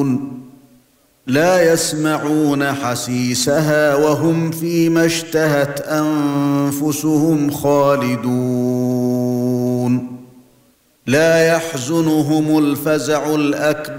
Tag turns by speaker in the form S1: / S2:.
S1: لا يسمعون حسيسها وهم فيما اشتهت أنفسهم خالدون لا يحزنهم الفزع الأكبر